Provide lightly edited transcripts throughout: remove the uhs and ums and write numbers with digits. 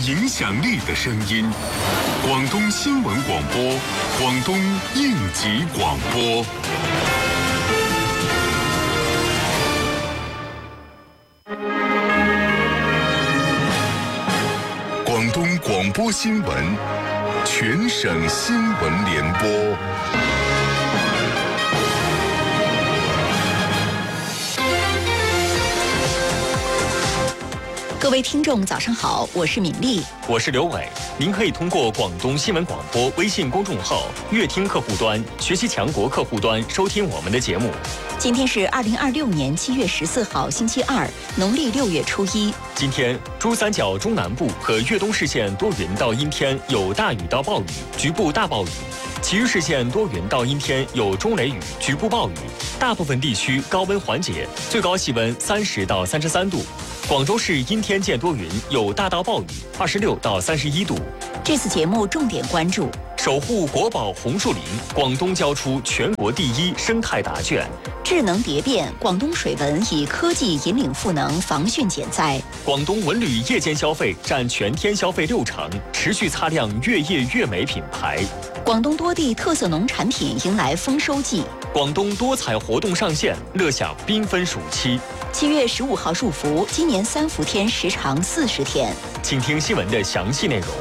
影响力的声音。广东新闻广播，广东应急广播。广东广播新闻，全省新闻联播。 各位听众早上好，我是敏丽， 我是刘伟。您可以通过广东新闻广播微信公众号、乐听客户端、学习强国客户端收听我们的节目。 今天是2026年7月14号，星期二，农历6月初1。 今天，珠三角中南部和粤东市县多云到阴天，有大雨到暴雨，局部大暴雨；其余市县多云到阴天，有中雷雨，局部暴雨。大部分地区高温缓解，最高气温30到33度。广州市阴天见多云，有大到暴雨，26到31度。 这次节目重点关注： 守护国宝红树林，广东交出全国第1生态答卷； 智能蝶变，广东水文以科技引领赋能，防汛减灾； 广东文旅夜间消费占全天消费60%，持续擦亮越夜越美品牌； 广东多地特色农产品迎来丰收季； 广东多彩活动上线，乐享缤纷暑期。 7月15号入伏，今年3伏天时长40天。 请听新闻的详细内容。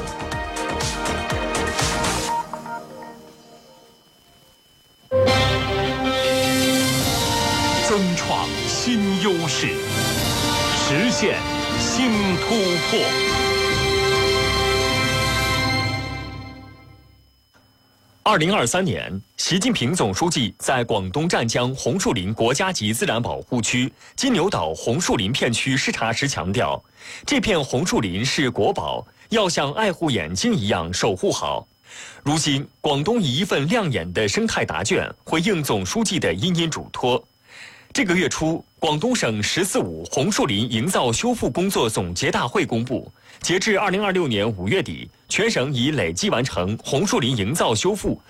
增创新优势，实现新突破。2023年，习近平总书记在广东湛江红树林国家级自然保护区金牛岛红树林片区视察时强调，这片红树林是国宝，要像爱护眼睛一样守护好。如今，广东以一份亮眼的生态答卷回应总书记的殷殷嘱托。这个月初，广东省“14·5”红树林营造修复工作总结大会公布，截至2026年5月底，全省已累计完成红树林营造修复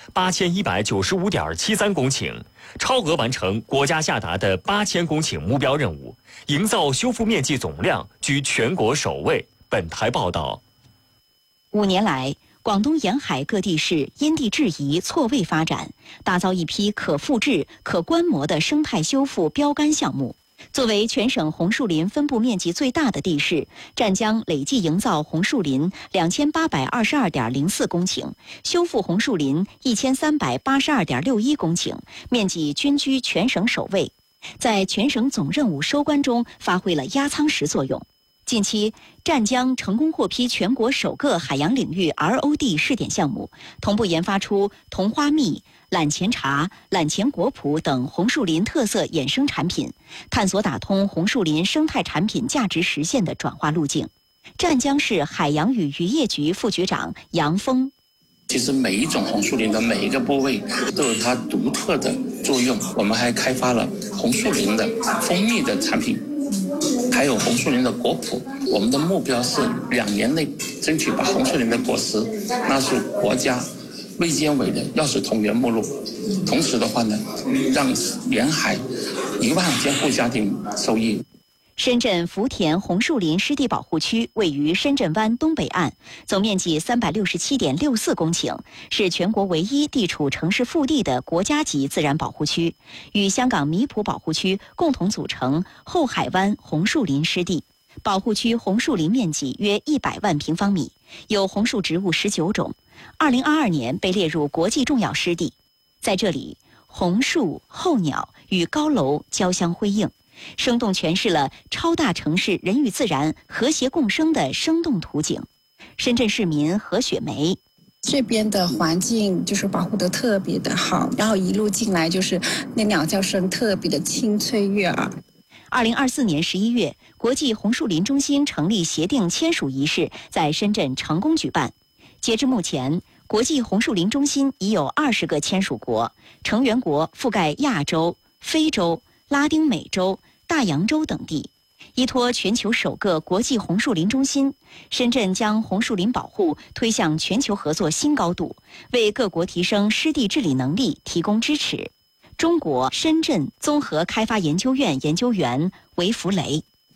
8195.73公顷，超额完成国家下达的8000公顷目标任务，营造修复面积总量居全国首位。本台报道 ，5年来，广东沿海各地市因地制宜、错位发展，打造一批可复制、可观摩的生态修复标杆项目。作为全省红树林分布面积最大的地市，湛江累计营造红树林2822.04公顷，修复红树林1382.61公顷，面积均居全省首位，在全省总任务收官中发挥了压舱石作用。近期，湛江成功获批全国首个海洋领域 ROD 试点项目，同步研发出桐花蜜、榄钱茶、榄钱果脯等红树林特色衍生产品，探索打通红树林生态产品价值实现的转化路径。湛江市海洋与渔业局副局长杨峰： 其实每一种红树林的每一个部位都有它独特的作用，我们还开发了红树林的蜂蜜的产品，还有红树林的果脯。我们的目标是2年内争取把红树林的果实纳入国家卫健委的药食同源目录，同时的话呢，让沿海1万监护家庭受益。 深圳福田红树林湿地保护区位于深圳湾东北岸，总面积367.64公顷，是全国唯一地处城市腹地的国家级自然保护区，与香港米埔保护区共同组成后海湾红树林湿地。保护区红树林面积约100万平方米，有红树植物19种，2022年被列入国际重要湿地。在这里，红树、候鸟与高楼交相辉映，生动诠释了超大城市人与自然和谐共生的生动图景。深圳市民何雪梅： 这边的环境就是保护得特别的好，然后一路进来就是那鸟叫声特别的清脆悦耳。 2024年11月，国际红树林中心成立协定签署仪式在深圳成功举办。截至目前，国际红树林中心已有20个签署国，成员国覆盖亚洲、非洲、拉丁美洲、大洋洲等地。依托全球首个国际红树林中心，深圳将红树林保护推向全球合作新高度，为各国提升湿地治理能力提供支持。中国深圳综合开发研究院研究员韦福雷：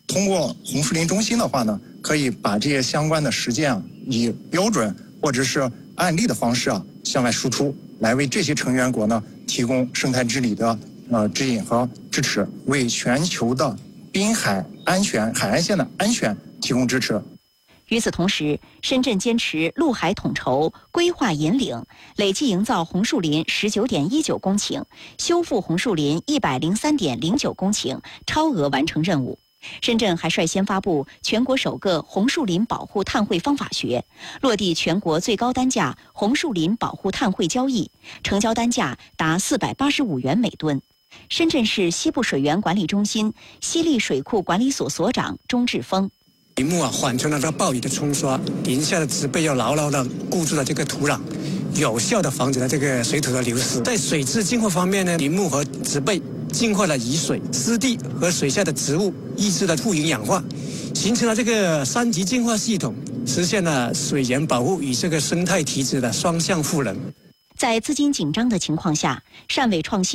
通过红树林中心的话呢，可以把这些相关的实践啊，以标准或者是案例的方式啊，向外输出，来为这些成员国呢提供生态治理的指引和支持，为全球的滨海安全、海岸线的安全提供支持。 与此同时，深圳坚持陆海统筹、规划引领，累计营造红树林19.19公顷，修复红树林103.09公顷，超额完成任务。深圳还率先发布全国首个红树林保护碳汇方法学，落地全国最高单价红树林保护碳汇交易，成交单价达485元每吨。深圳市西部水源管理中心西丽水库管理所所长钟志峰。 林木缓冲了这暴雨的冲刷，林下的植被要牢牢地固住了这个土壤，有效地防止了这个水土的流失。在水质净化方面呢，林木和植被净化了雨水、湿地和水下的植物，抑制了富营养化，形成了这个3级净化系统，实现了水源保护与这个生态体质的双向赋能。 在资金紧张的情况下，汕尾创新